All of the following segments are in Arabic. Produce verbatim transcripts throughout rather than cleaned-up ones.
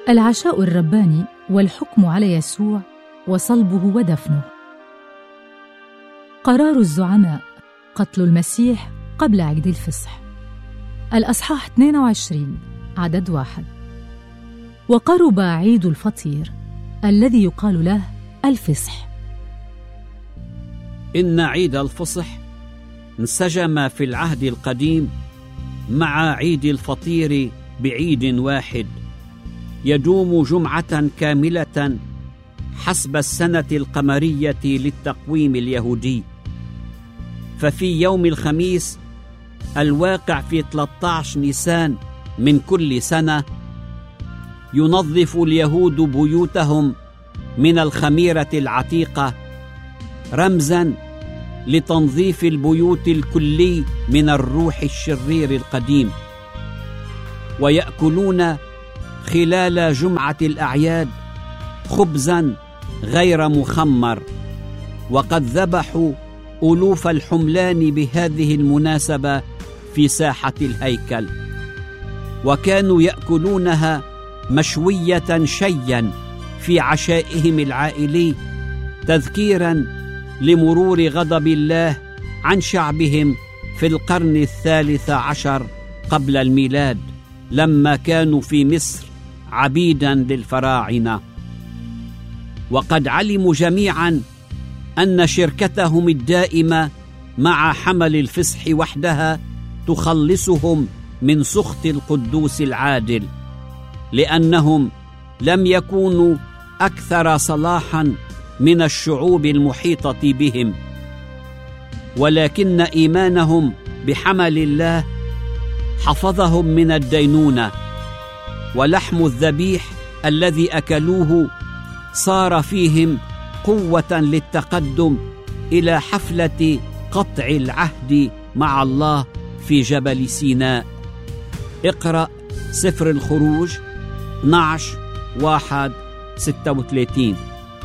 العشاء الرباني والحكم على يسوع وصلبه ودفنه. قرار الزعماء قتل المسيح قبل عيد الفصح. الأصحاح اثنين وعشرين عدد واحد. وقرب عيد الفطير الذي يقال له الفصح. إن عيد الفصح انسجم في العهد القديم مع عيد الفطير بعيد واحد يدوم جمعة كاملة حسب السنة القمرية للتقويم اليهودي. ففي يوم الخميس الواقع في ثلاثة عشر نيسان من كل سنة ينظف اليهود بيوتهم من الخميرة العتيقة رمزاً لتنظيف البيوت الكلي من الروح الشرير القديم، ويأكلون خلال جمعة الأعياد خبزاً غير مخمر، وقد ذبحوا ألوف الحملان بهذه المناسبة في ساحة الهيكل، وكانوا يأكلونها مشوية شياً في عشائهم العائلي تذكيراً لمرور غضب الله عن شعبهم في القرن الثالث عشر قبل الميلاد لما كانوا في مصر عبيداً للفراعنة. وقد علموا جميعاً أن شركتهم الدائمة مع حمل الفصح وحدها تخلصهم من سخط القدوس العادل، لأنهم لم يكونوا أكثر صلاحاً من الشعوب المحيطة بهم، ولكن إيمانهم بحمل الله حفظهم من الدينونة، ولحم الذبيح الذي أكلوه صار فيهم قوة للتقدم إلى حفلة قطع العهد مع الله في جبل سيناء. اقرأ سفر الخروج اثنا عشر واحد ستة وثلاثين.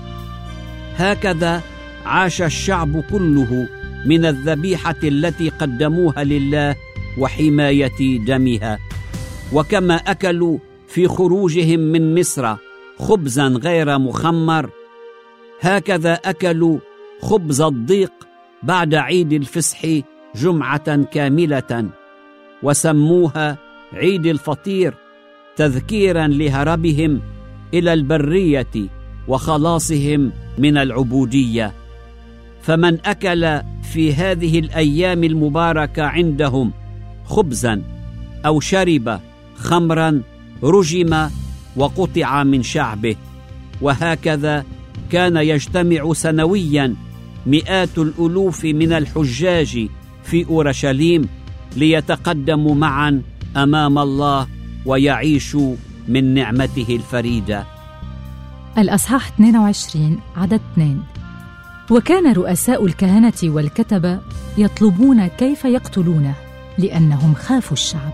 هكذا عاش الشعب كله من الذبيحة التي قدموها لله وحماية دمها. وكما أكلوا في خروجهم من مصر خبزاً غير مخمر، هكذا أكلوا خبز الضيق بعد عيد الفصح جمعة كاملة، وسموها عيد الفطير تذكيراً لهربهم إلى البرية وخلاصهم من العبودية. فمن أكل في هذه الأيام المباركة عندهم خبزاً أو شرب خمراً رجم وقطع من شعبه. وهكذا كان يجتمع سنوياً مئات الألوف من الحجاج في أورشليم ليتقدموا معاً أمام الله ويعيشوا من نعمته الفريدة. الأصحاح اثنين وعشرين عدد اثنين. وكان رؤساء الكهنة والكتبة يطلبون كيف يقتلونه لأنهم خافوا الشعب.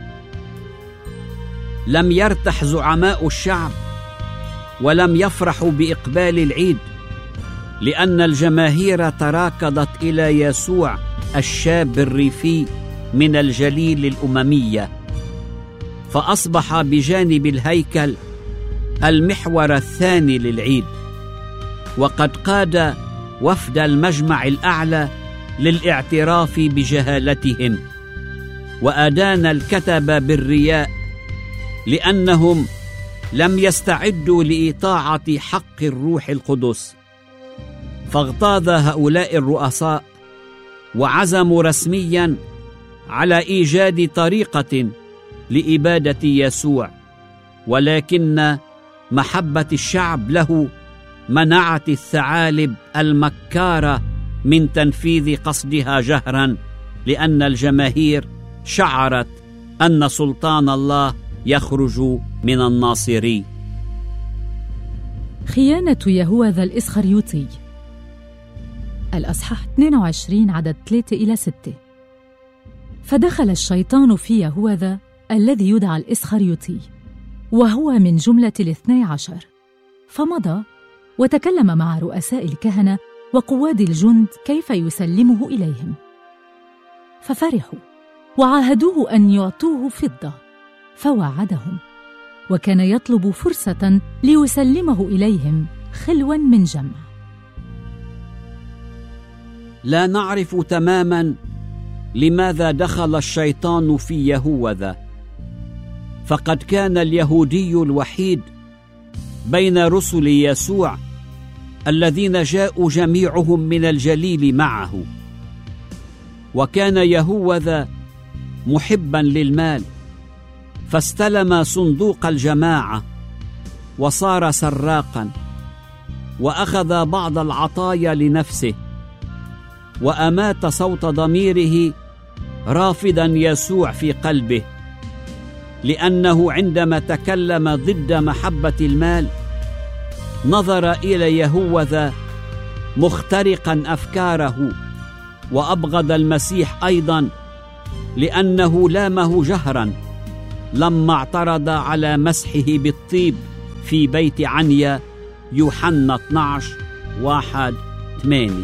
لم يرتح زعماء الشعب ولم يفرحوا بإقبال العيد، لأن الجماهير تراكضت إلى يسوع الشاب الريفي من الجليل الأممية، فأصبح بجانب الهيكل المحور الثاني للعيد. وقد قاد وفد المجمع الأعلى للاعتراف بجهالتهم، وأدان الكتبة بالرياء لأنهم لم يستعدوا لإطاعة حق الروح القدس. فاغتاظ هؤلاء الرؤساء وعزموا رسمياً على إيجاد طريقة لإبادة يسوع، ولكن محبة الشعب له منعت الثعالب المكارة من تنفيذ قصدها جهراً، لأن الجماهير شعرت أن سلطان الله يخرج من الناصري. خيانة يهوذا الإسخريوطي. الأصحاح اثنين وعشرين عدد ثلاثة إلى ستة. فدخل الشيطان في يهوذا الذي يدعى الإسخريوطي، وهو من جملة الاثني عشر، فمضى وتكلم مع رؤساء الكهنة وقواد الجند كيف يسلمه إليهم، ففرحوا وعاهدوه أن يعطوه فضة، فوعدهم وكان يطلب فرصة ليسلمه إليهم خلوا من جمع. لا نعرف تماما لماذا دخل الشيطان في يهوذا، فقد كان اليهودي الوحيد بين رسل يسوع الذين جاءوا جميعهم من الجليل معه، وكان يهوذا محبا للمال، فاستلم صندوق الجماعة وصار سراقا، وأخذ بعض العطايا لنفسه، وأمات صوت ضميره رافضا يسوع في قلبه، لأنه عندما تكلم ضد محبة المال نظر إلى يهوذا مخترقا أفكاره، وأبغض المسيح أيضا لأنه لامه جهرا لما اعترض على مسحه بالطيب في بيت عنيا يوحنا اثني عشر واحد ثمانية.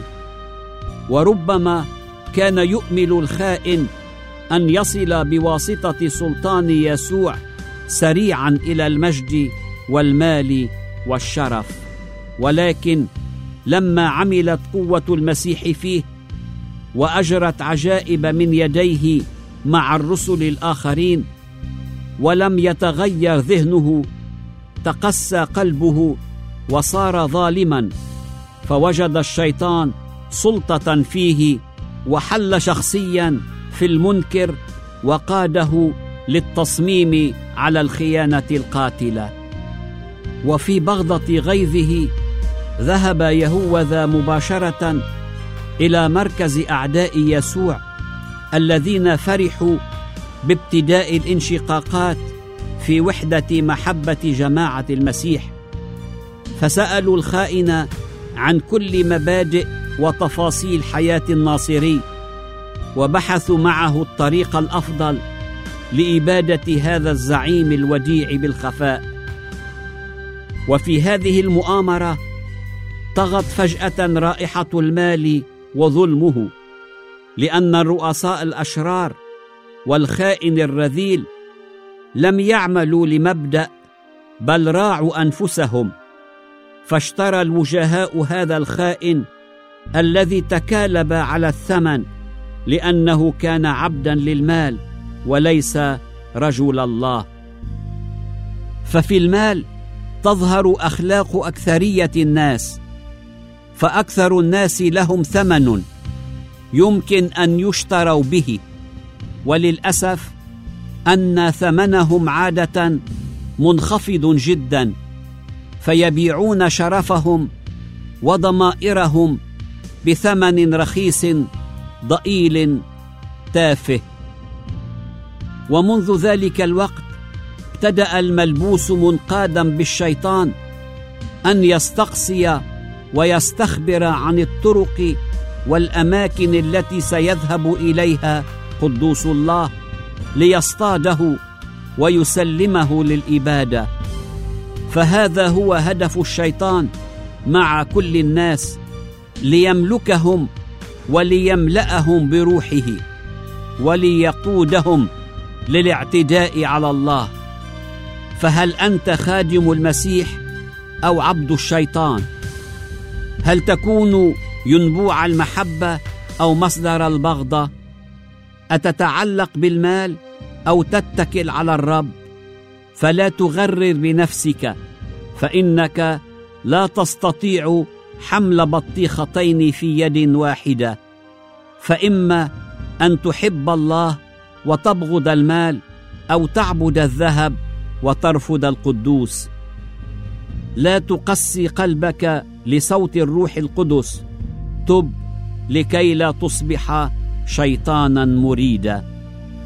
وربما كان يؤمل الخائن أن يصل بواسطة سلطان يسوع سريعا إلى المجد والمال والشرف، ولكن لما عملت قوة المسيح فيه وأجرت عجائب من يديه مع الرسل الآخرين ولم يتغير ذهنه، تقسى قلبه وصار ظالما، فوجد الشيطان سلطة فيه وحل شخصيا في المنكر وقاده للتصميم على الخيانة القاتلة. وفي بغضة غيظه ذهب يهوذا مباشرة إلى مركز أعداء يسوع الذين فرحوا بابتداء الانشقاقات في وحدة محبة جماعة المسيح، فسألوا الخائن عن كل مبادئ وتفاصيل حياة الناصري، وبحثوا معه الطريق الأفضل لإبادة هذا الزعيم الوديع بالخفاء. وفي هذه المؤامرة طغت فجأة رائحة المال وظلمه، لأن الرؤساء الأشرار والخائن الرذيل لم يعملوا لمبدأ بل راعوا أنفسهم، فاشترى الوجهاء هذا الخائن الذي تكالب على الثمن لأنه كان عبدا للمال وليس رجل الله. ففي المال تظهر أخلاق أكثرية الناس، فأكثر الناس لهم ثمن يمكن أن يشتروا به، وللأسف أن ثمنهم عادة منخفض جدا، فيبيعون شرفهم وضمائرهم بثمن رخيص ضئيل تافه. ومنذ ذلك الوقت ابتدأ الملبوس منقادا بالشيطان أن يستقصي ويستخبر عن الطرق والأماكن التي سيذهب إليها قدوس الله ليصطاده ويسلمه للإبادة. فهذا هو هدف الشيطان مع كل الناس، ليملكهم وليملأهم بروحه وليقودهم للاعتداء على الله. فهل أنت خادم المسيح أو عبد الشيطان؟ هل تكون ينبوع المحبة أو مصدر البغضة؟ أتتعلق بالمال أو تتكل على الرب؟ فلا تغرر بنفسك، فإنك لا تستطيع حمل بطيختين في يد واحدة، فإما أن تحب الله وتبغض المال، أو تعبد الذهب وترفض القدوس. لا تقسي قلبك لصوت الروح القدس، تب لكي لا تصبح شيطانا مريدا.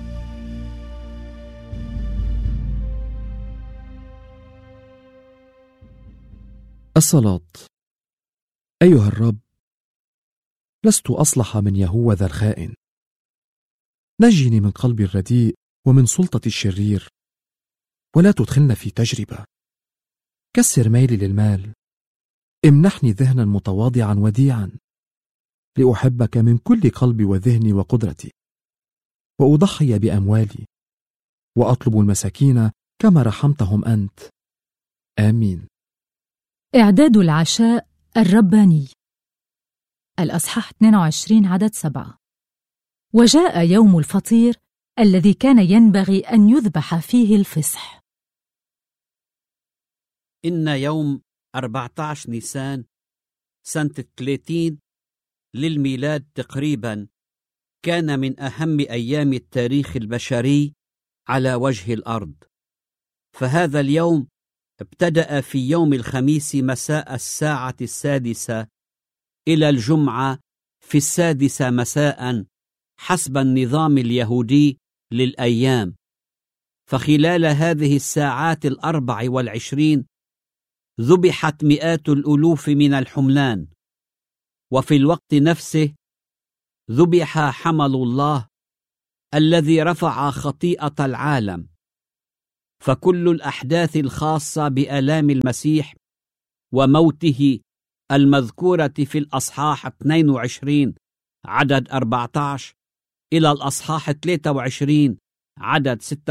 الصلاة. أيها الرب، لست أصلح من يهوذا الخائن، نجني من قلبي الرديء ومن سلطة الشرير، ولا تدخلنا في تجربة. كسر ميلي للمال، امنحني ذهنا متواضعا وديعا لأحبك من كل قلبي وذهني وقدرتي، وأضحي بأموالي وأطلب المساكين كما رحمتهم أنت. آمين. إعداد العشاء الرباني، الأصحاح اثنين وعشرين عدد سبعة. وجاء يوم الفطير الذي كان ينبغي أن يذبح فيه الفصح. إن يوم أربعة عشر نيسان سنة ثلاثين للميلاد تقريبا كان من أهم أيام التاريخ البشري على وجه الأرض. فهذا اليوم ابتدأ في يوم الخميس مساء الساعة السادسة إلى الجمعة في السادسة مساء حسب النظام اليهودي للأيام. فخلال هذه الساعات الأربع والعشرين ذبحت مئات الألوف من الحملان، وفي الوقت نفسه ذبح حمل الله الذي رفع خطيئة العالم. فكل الأحداث الخاصة بآلام المسيح وموته المذكورة في الأصحاح اثنين وعشرين عدد أربعة عشر إلى الأصحاح ثلاثة وعشرين عدد ستة